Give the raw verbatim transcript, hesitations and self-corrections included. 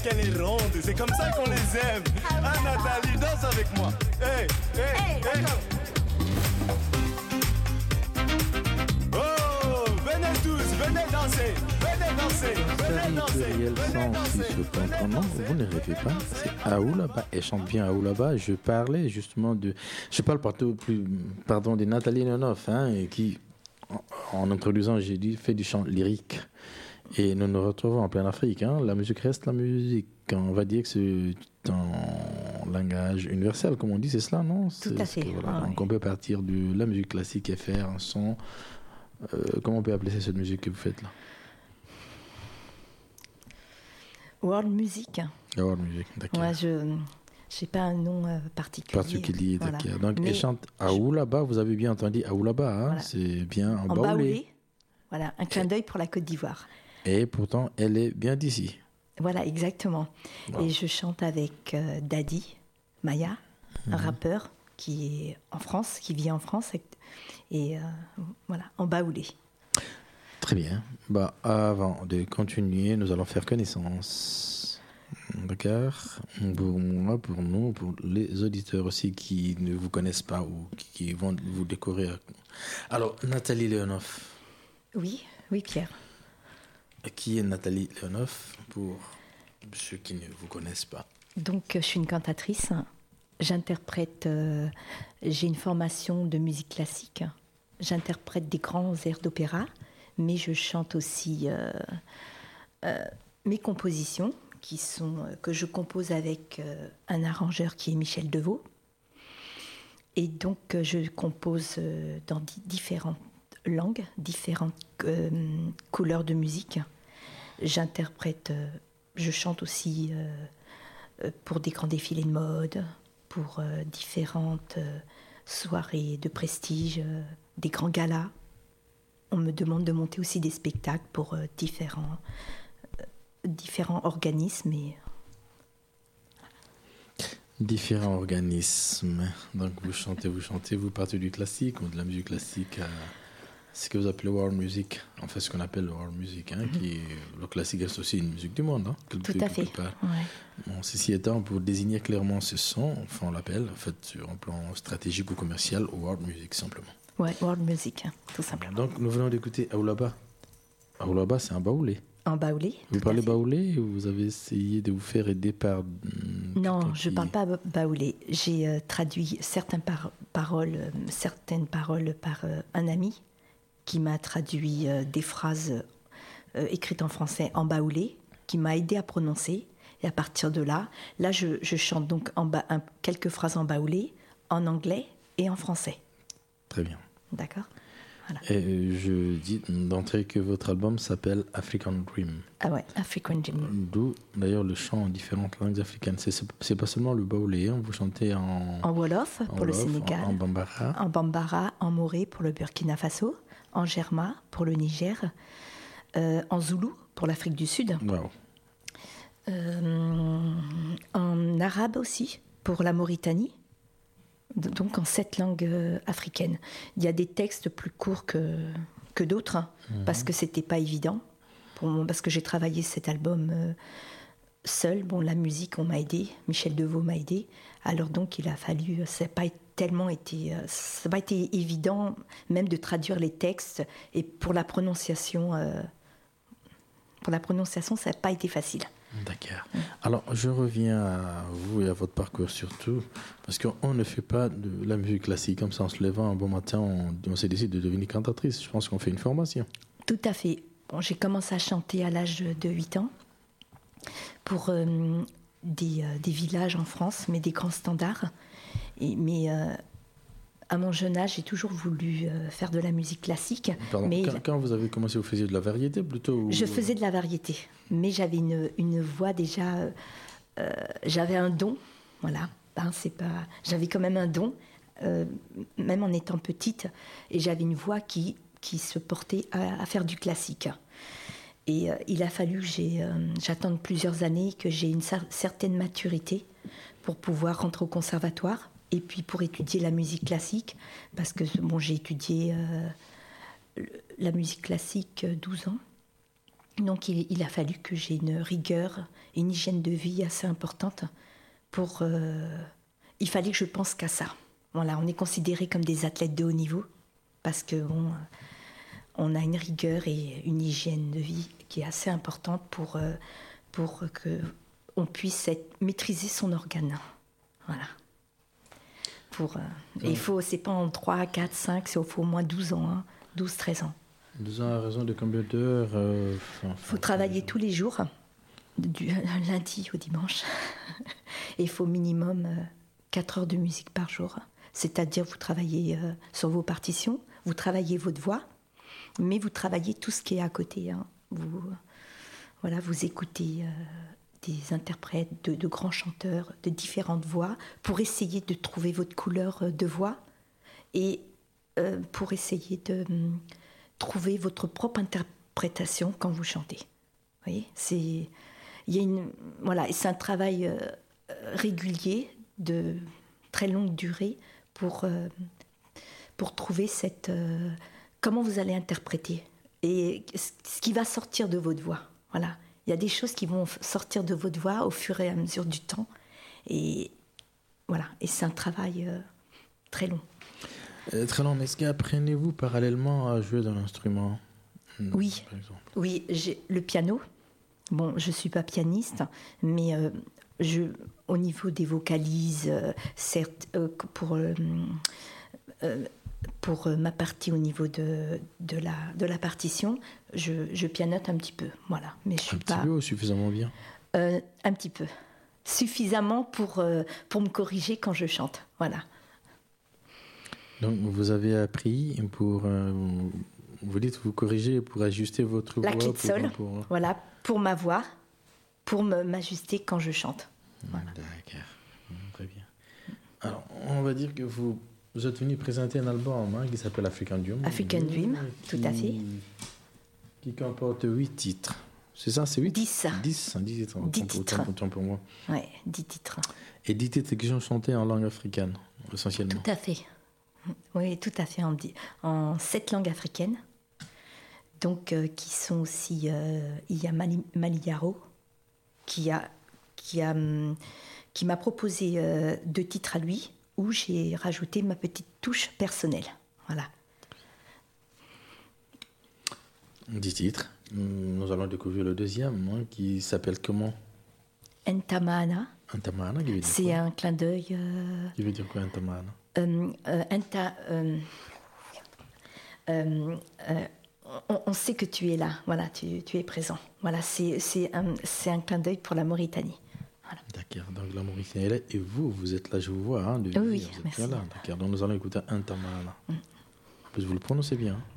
qu'elle est ronde, c'est comme ça qu'on les aime. Ah, Nathalie, danse avec moi. Hey, hey, hey, hey. Oh, venez tous, venez danser, venez danser, venez danser. Pluriel sans si je peux entendre. Non, vous ne rêvez pas. C'est Aoulaba. Elle chante bien Aoulaba. Je parlais justement de. Je parle partout plus, pardon, de Nathalie Leonoff, hein, et qui, en, en introduisant, j'ai dit, fait du chant lyrique. Et nous nous retrouvons en pleine Afrique. Hein. La musique reste la musique. On va dire que c'est un langage universel, comme on dit, c'est cela, non? Tout à fait. Que, voilà. Ah, Donc oui. on peut partir de la musique classique et faire un son. Euh, comment on peut appeler cette musique que vous faites là? World music. La world music, d'accord. Moi, je n'ai pas un nom euh, particulier. Particulier, Voilà. d'accord. Donc Mais elle chante Aoulaba, vous avez bien entendu Aoulaba, hein? Voilà. C'est bien en, en baoulé. baoulé. Voilà, un clin d'œil pour la Côte d'Ivoire. Et pourtant, elle est bien d'ici. Voilà, exactement. Wow. Et je chante avec euh, Daddy Maya, un Mhm. rappeur qui est en France, qui vit en France, et, et, euh, voilà, en baoulé. Très bien. Bah, avant de continuer, nous allons faire connaissance. D'accord. Pour moi, pour nous, pour les auditeurs aussi qui ne vous connaissent pas ou qui vont vous découvrir. Alors, Nathalie Leonoff. Oui, oui, Pierre. Qui est Nathalie Leonoff pour ceux qui ne vous connaissent pas? Donc, je suis une cantatrice. J'interprète, euh, j'ai une formation de musique classique. J'interprète des grands airs d'opéra, mais je chante aussi euh, euh, mes compositions, qui sont, euh, que je compose avec euh, un arrangeur qui est Michel Deveau. Et donc, euh, je compose euh, dans di- différentes langues, différentes euh, couleurs de musique. J'interprète, euh, je chante aussi euh, euh, pour des grands défilés de mode, pour euh, différentes euh, soirées de prestige, euh, des grands galas. On me demande de monter aussi des spectacles pour euh, différents, euh, différents organismes. Et... Différents organismes. Donc vous chantez, vous chantez, vous partez du classique ou de la musique classique à ce que vous appelez world music, en fait ce qu'on appelle world music, hein, mm-hmm. qui est, le classique est aussi une musique du monde. Hein, quelque, Tout à fait. Ouais. Bon, ceci étant, pour désigner clairement ce son, enfin, on l'appelle en fait sur un plan stratégique ou commercial world music simplement. Ouais, world music, tout simplement. Donc nous venons d'écouter Aoulaba. Aoulaba, c'est un baoulé. En baoulé. Vous parlez baoulé ou vous avez essayé de vous faire aider par... Non, je ne parle pas baoulé. J'ai euh, traduit certaines par- paroles, euh, certaines paroles par euh, un ami qui m'a traduit euh, des phrases euh, écrites en français en baoulé, qui m'a aidé à prononcer. Et à partir de là, là je, je chante donc en ba- un, quelques phrases en baoulé, en anglais et en français. Très bien. D'accord. Voilà. Et je dis d'entrée que votre album s'appelle African Dream. Ah ouais, African Dream. D'où d'ailleurs le chant en différentes langues africaines. C'est, c'est pas seulement le baoulé, hein, vous chantez en... En Wolof en pour Wolof, le Sénégal. En, en Bambara. En Bambara, en Moré pour le Burkina Faso. En Germa pour le Niger. Euh, en Zoulou pour l'Afrique du Sud. Wow. Euh, en arabe aussi pour la Mauritanie. Donc en sept langues euh, africaines. Il y a des textes plus courts que, que d'autres, hein, mmh. parce que c'était pas évident. Pour moi, parce que j'ai travaillé cet album euh, seul. Bon, la musique, on m'a aidé. Michel Deveau m'a aidé. Alors donc, il a fallu. Ça n'a pas tellement été. Ça n'a pas été évident, même de traduire les textes. Et pour la prononciation, euh, pour la prononciation, ça n'a pas été facile. D'accord. Alors, je reviens à vous et à votre parcours surtout, parce qu'on ne fait pas de la musique classique comme ça en se levant un bon matin, on, on s'est décidé de devenir cantatrice. Je pense qu'on fait une formation. Tout à fait. Bon, j'ai commencé à chanter à l'âge de huit ans pour euh, des, euh, des villages en France, mais des grands standards. Et, mais euh, à mon jeune âge, j'ai toujours voulu euh, faire de la musique classique. Pardon, mais quand, quand vous avez commencé, vous faisiez de la variété plutôt ou... Je faisais de la variété, mais j'avais une, une voix déjà... Euh, j'avais un don, voilà. Ben, c'est pas, j'avais quand même un don, euh, même en étant petite, et j'avais une voix qui, qui se portait à, à faire du classique. Et euh, il a fallu que j'ai, euh, j'attende plusieurs années, que j'ai une cer- certaine maturité pour pouvoir rentrer au conservatoire. Et puis pour étudier la musique classique, parce que bon, j'ai étudié euh, la musique classique douze ans. Donc il, il a fallu que j'ai une rigueur, une hygiène de vie assez importante pour... Euh, il fallait que je pense qu'à ça. Voilà, on est considérés comme des athlètes de haut niveau parce que bon, on a une rigueur et une hygiène de vie qui est assez importante pour, euh, pour que on puisse être, maîtriser son organe. Voilà. Pour, euh, et il faut, c'est pas en trois, quatre, cinq, c'est, il faut au moins douze ans, hein, douze, treize ans. douze ans à raison de combien d'heures euh, Il faut travailler tous les jours, du lundi au dimanche. Et il faut minimum euh, quatre heures de musique par jour. C'est-à-dire vous travaillez euh, sur vos partitions, vous travaillez votre voix, mais vous travaillez tout ce qui est à côté. Hein. Vous, euh, voilà, vous écoutez euh, des interprètes, de, de grands chanteurs, de différentes voix, pour essayer de trouver votre couleur de voix et euh, pour essayer de um, trouver votre propre interprétation quand vous chantez. Vous voyez, c'est, il y a une, voilà, et c'est un travail euh, régulier de très longue durée pour, euh, pour trouver cette, euh, comment vous allez interpréter et ce qui va sortir de votre voix. Voilà. Il y a des choses qui vont sortir de votre voix au fur et à mesure du temps. Et voilà. Et c'est un travail euh, très long. Euh, très long. Mais est-ce qu'apprenez-vous parallèlement à jouer d'un instrument ? Oui. Par exemple. Oui, j'ai le piano. Bon, je ne suis pas pianiste, mais euh, je, au niveau des vocalises, euh, certes, euh, pour, euh, euh, pour ma partie au niveau de, de, la, de la partition, je, je pianote un petit peu. Voilà. Mais je suis un pas, petit peu ou suffisamment bien ? euh, Un petit peu. Suffisamment pour, euh, pour me corriger quand je chante. Voilà. Donc, vous avez appris pour... Euh, vous dites vous corriger pour ajuster votre la voix. La clé de sol, pour, pour... voilà, pour ma voix, pour me, m'ajuster quand je chante. Voilà. D'accord, très bien. Alors, on va dire que vous, vous êtes venu présenter un album hein, qui s'appelle African Dream. African Dream, qui, tout à fait. Qui comporte huit titres. C'est ça, c'est huit ? Dix. Dix, dix titres. Dix titres. Autant pour moi. Oui, dix titres. Et dix titres qui sont chantés en langue africaine, essentiellement. Tout à fait. Oui, tout à fait, en, en sept langues africaines. Donc, euh, qui sont aussi... Euh, il y a Mali, Maliaro, qui, a, qui, a, qui m'a proposé euh, deux titres à lui, où j'ai rajouté ma petite touche personnelle. Voilà. Dix titres. Nous allons découvrir le deuxième, hein, qui s'appelle comment ? Ntamana. Ntamana, qui veut dire C'est quoi ? un clin d'œil... Euh, qui veut dire quoi, Ntamana ? euh, euh, Nta, euh, euh, euh, on, on sait que tu es là, voilà, tu, tu es présent. Voilà, c'est, c'est, un, c'est un clin d'œil pour la Mauritanie. Voilà. D'accord, donc la Mauritanie est là, et vous, vous êtes là, je vous vois. Hein, de oui, dire, vous êtes merci. là. D'accord, donc nous allons écouter Ntamana. Mm. En plus, vous le prononcez bien.